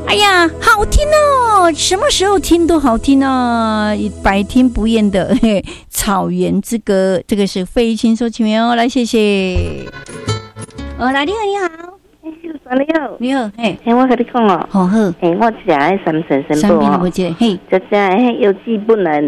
哎呀，好听哦！什么时候听都好听哦，百听不厌的草原之歌，这个是费玉清所请哦，来谢谢。来，你好，你好。 你好， 你好，嘿， 我跟你讲哦， 好，我吃迄三神神宝哦， 嘿， 这迄邮寄本来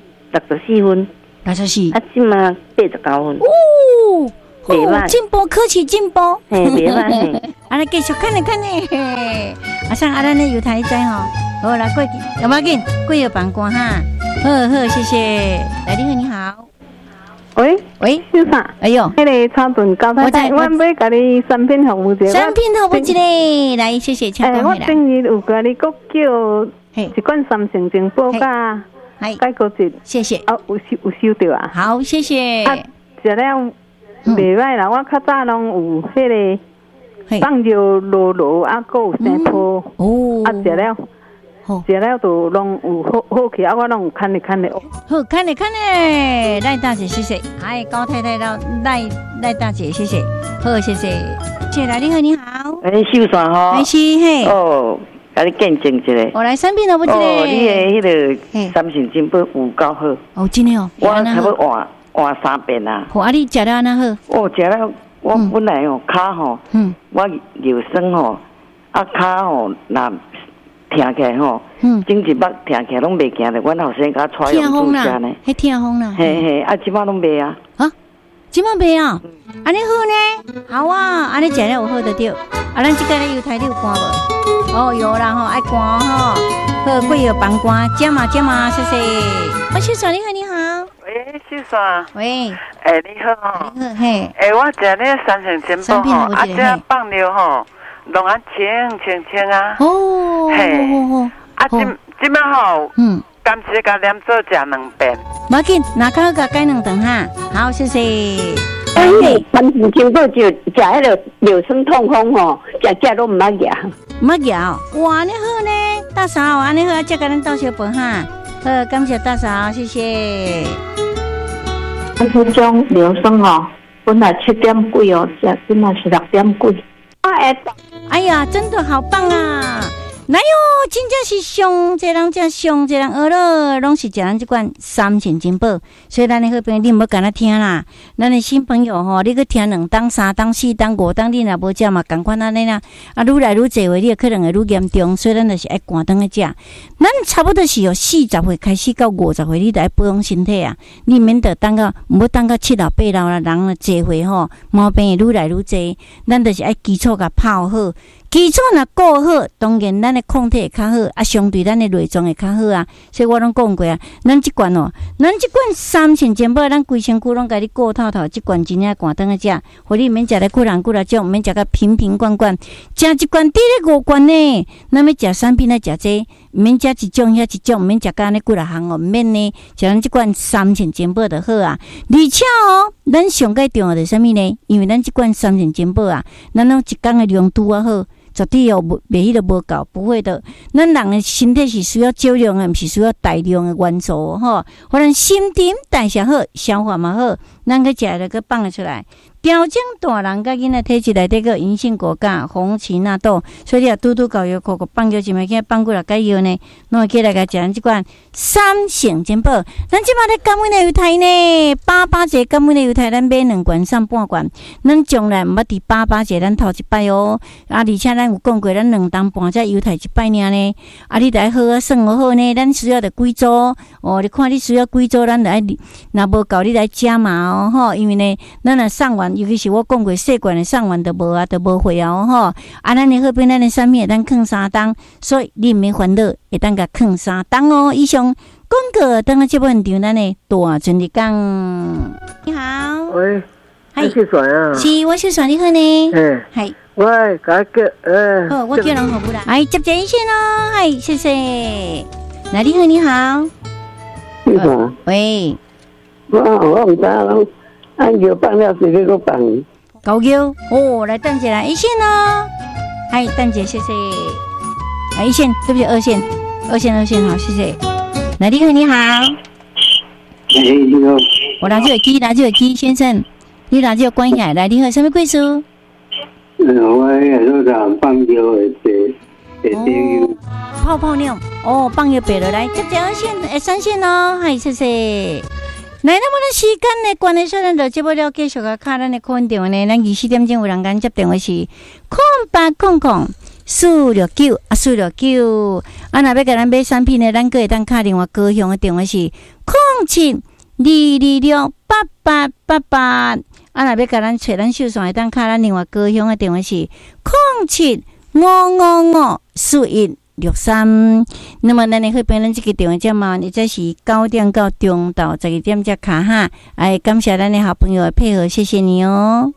64分 64， 即嘛89分。 哦， 袂歹， 进步，科技进步， 嘿，袂歹嘿。 来继续看呢，上咱的油台在吼，好来过去，有冇紧？过有办官哈，好，谢谢。来，你好。喂， 先生， 哎呦， 迄个草屯高太太，我要甲你产品服务一下。 产品服务一个，来，谢谢，请讲我前日有甲你国叫一罐三成精宝甲解骨质， 谢谢。 有收到啊？ 好，谢谢。 食了袂歹啦，我较早拢有迄个放尿落还有生泡，食了。食了就拢有好起，我拢有看咧。 好，看咧，赖大姐，谢谢。高太太到赖大姐，谢谢。好，谢谢。谢来，你好。 秀山吼。 是嘿。 甲你见证一下。 我来产品都不一个。 你的迄个三成金宝有够好。 真的哦。 我差不多换3遍啊。 好，你食了安那好？ 食了，我本来骹吼，我尿酸吼，骹那。听起来吼，整一目听起来拢袂行咧。阮后生甲带用注射呢， 迄听风啦， 嘿，即摆拢袂啊。 即摆袂啊？安尼好呢？好啊，安尼食了有好得着。咱即个咧油台你有寒无？有啦吼，爱寒吼。好，贵有帮寒，加嘛，谢谢。秀爽你好。 喂，秀爽。 喂。 你好吼。 你好，嘿。 我食咧三成煎包吼，这放尿吼。拢啊清啊！ 嘿， 即摆吼，甘蔗甲黏做食2遍。 无紧，那较好甲改2顿哈。好，谢谢。 三成经过就食迄个尿酸痛风吼，食都唔捌牙。 唔捌牙，哇，你好呢，大嫂，安尼好，接甲咱倒小饭哈。好，感谢大嫂，谢谢。 这种尿酸吼，本来7点几哦，食今嘛是6点几。 哎呀，真的好棒啊！来哟，真正是上这人真上这人学了，拢是食咱这款三成金宝。所以咱的好朋友，你唔好干那听啦。咱的新朋友吼，你去听2档、3档、4档、5档，你若无食嘛，共款安尼啦。愈来愈济话，你可能会愈严重。所以咱就是爱赶灯去食。咱差不多是由40岁开始到50岁，你就爱保养身体啊。你免得等到唔好等到7老8老啦，人济岁吼，毛病会愈来愈济。咱就是爱基础甲泡好。基础若顾好，当然咱的抗体会较好，相对咱的内脏会较好啊。所以我拢讲过啊，咱即罐三成煎宝，咱规身躯拢甲你顾透透，即罐真正赶灯去食，互你免食咧久人久来种，免食甲瓶罐罐，食一罐滴咧5罐呢。咱要食产品来食这，免食一种遐一种，免食甲安尼几来项哦，免呢，食咱即罐三成煎宝就好啊。而且咱上界重要的是啥物呢？因为咱即罐三成煎宝啊，咱拢一工的量拄啊好。绝对袂迄个无够，不会的。咱人的身体是需要少量的，毋是需要大量的元素吼。互咱新陈代谢好，消化嘛好，咱去食了去放得出来。调整大人甲囡仔体质内底个银杏果苷、红荠纳豆，所以你啊拄搞药口放药，一摆去放过来解药呢，拢会起来甲食咱即款三成煎宝。咱即摆咧感恩的油台呢，88节感恩的油台，咱买2罐送半罐，咱将来毋捌伫88节咱头一摆哦。而且咱有讲过，咱2档半只油台一摆尔呢。你得好啊，算好呢，咱需要的几组你看你需要几组，咱来若无够你来加码吼，因为呢，咱若送完。尤其是我讲过，细罐的送完就无啊，就无会啊吼。咱的好边咱的产品会当放3档，所以你毋免烦恼，会当甲放3档哦。以上广告等下节目现场，咱的大全力讲。你好， 喂，你是谁啊？ 是，我是谁？你好呢？系。 喂，甲叫好，我叫人好不啦？接一线哦，谢谢。来，你好，你好。 你好。 喂。 我唔知啦。按药放了是个放， 高腰来等姐来一线哦，等姐谢谢，一线对不起二线好谢谢，来你好你好， 你好， 我拿这个机先生，你拿这个关起来，来你好什么贵属？ 我那个放药的泡泡尿哦，放一杯落来，接2线、3线哦，嗨，谢谢。来，那么的时间呢，关系说咱就接不了，继续个看咱的空电话呢。咱24点钟有人间接电话是0800-469-469。啊，若要甲咱买产品呢，咱个会当打电话高雄的电话是07-226-8888。啊，若要甲咱找咱秀爽会当打咱电话高雄的电话是07-555-4163。那么咱会变咱这个电话节目，你这是9点到中到12点才卡哈。哎，感谢咱的好朋友的配合，谢谢你哦。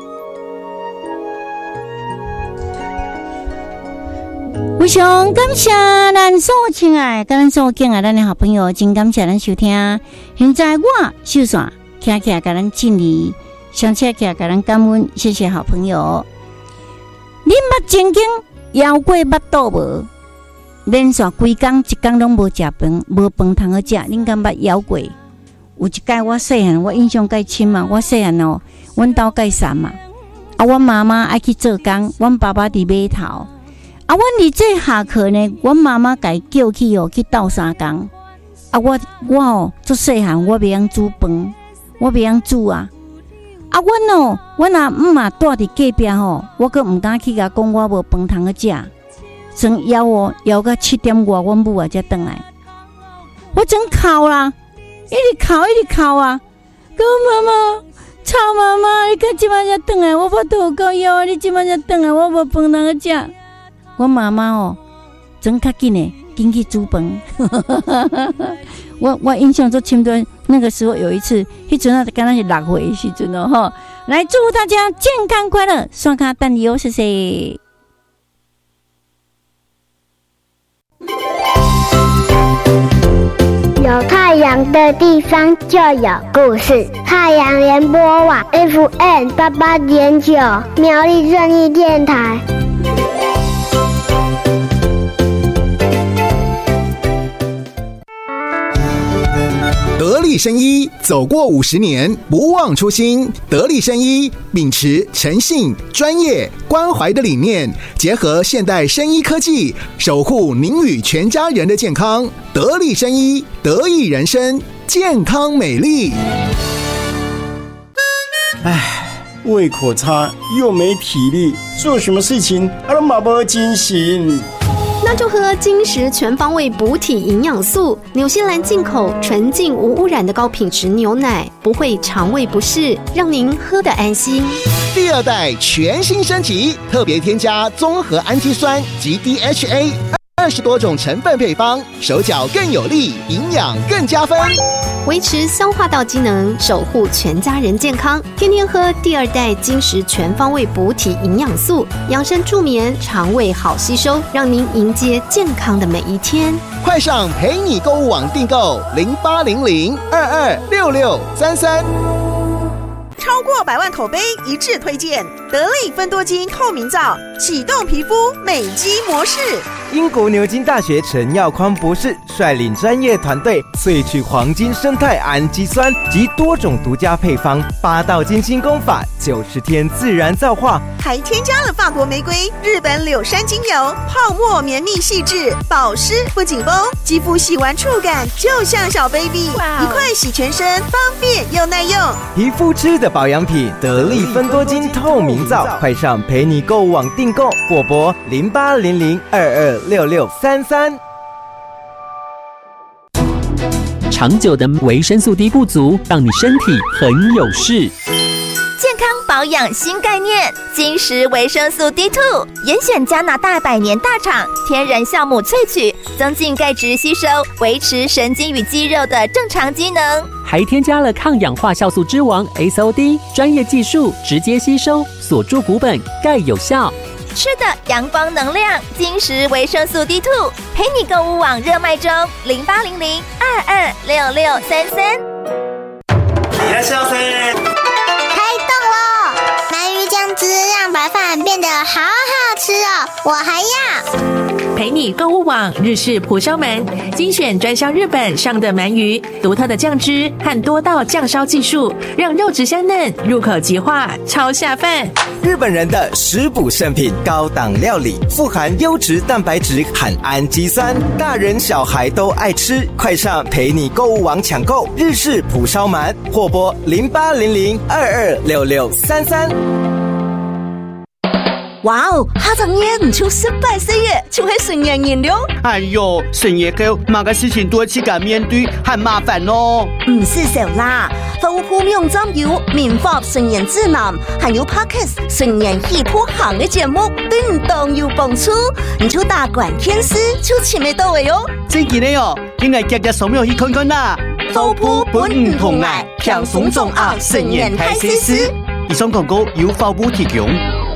非常感谢咱所有亲爱、咱所有敬爱咱的好朋友，真感谢咱收听。现在我秀爽徛起来甲咱敬礼，上车起来甲咱感恩，谢谢好朋友。你捌曾经枵过腹肚无？连续规工一工拢无食饭，无饭通好食，恁敢捌枵过？有一届我细汉，我印象介深嘛。我细汉哦，阮兜介散嘛，阮妈妈爱去做工，阮爸爸伫码头。阮伫这下课呢，阮妈妈家叫去哦去斗相共。我哦做细汉，我袂晓煮饭，我袂晓煮啊。阮阿姆嘛住伫隔壁吼，我阁毋敢去甲讲我无饭通去食。真枵哦，枵到7点外，阮母啊才转来。我真哭啦，一直哭啊！讲妈妈，操妈妈，你到即摆才转来，我腹肚够枵啊！你即摆才转来，我无饭通去食。我妈妈哦，真较紧诶，紧去煮饭。我印象中深刻，那个时候有一次，迄阵啊，敢若是6岁时阵哦吼。来祝福大家健康快乐，刷卡等你哦，谢谢。 有太阳的地方就有故事。太阳联播网 FM88.9 苗栗正义电台。 得力生医走过50年，不忘初心。得力生医秉持诚信、专业、关怀的理念，结合现代生医科技，守护您与全家人的健康。得力生医，得益人生，健康美丽。 胃口差又没体力，做什么事情都没精神。 那就喝金石全方位补体营养素，纽西兰进口纯净无污染的高品质牛奶，不会肠胃不适，让您喝得安心。 第2代全新升级，特别添加综合氨基酸及 DHA 20多种成分配方，手脚更有力，营养更加分， 维持消化道机能，守护全家人健康。天天喝第2代金石全方位补体营养素，养生助眠，肠胃好吸收，让您迎接健康的每一天。 快上陪你购物网订购0800-226633。 超过100万口碑一致推荐得力芬多精透明皂，启动皮肤美肌模式。 英国牛津大学陈耀匡博士率领专业团队萃取黄金生态氨基酸及多种独家配方，8道精心功法，90天自然皂化， 还添加了法国玫瑰、日本柳杉精油，泡沫绵密细致，保湿不紧绷，肌肤细玩触感就像小 baby， 一块洗全身，方便又耐用。 皮肤吃的保养品，得力芬多精透明皂，快上陪你购物网订购，或拨0800-226633。 长久的维生素 D 不足，让你身体很有事。 健康保养新概念，金石维生素 D2， 严选加拿大100年大厂天然酵母萃取，增进钙质吸收，维持神经与肌肉的正常机能， 还添加了抗氧化酵素之王 SOD， 专业技术直接吸收，锁住骨本，钙有效。 吃的阳光能量，金石维生素 D2， 陪你购物网热卖中，0800-226633。 いらっしゃいませ。 开动喽！鳗鱼酱汁让白饭变得好好吃哦，我还要。 陪你你购物网日式蒲烧门，精选专销日本上的鳗鱼，独特的酱汁和多道酱烧技术，让肉质香嫩，入口即化，超下饭。 日本人的食补圣品，高档料理，富含优质蛋白质和氨基酸，大人小孩都爱吃。快上陪你购物网抢购日式蒲烧鳗，或拨0800226633。 哇哦，哈张爷唔出18岁耶，就系成年人了。 哎呦，成年后哪个事情都去敢面对，很麻烦咯。 唔是少啦，服务网站有民法成年指南，还有 Podcast 成年喜谱行嘅节目，对唔当有帮助。你就打关键词就前面到位哟。 真嘅呢哦，应该日日扫描去看看啦。 服务本唔同爱，轻松重压成年开始时。 以上广告由服务提供。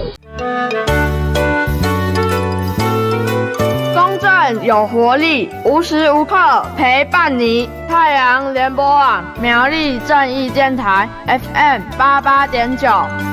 有活力，无时无刻陪伴你。太阳联播网苗栗正义电台 FM88.9。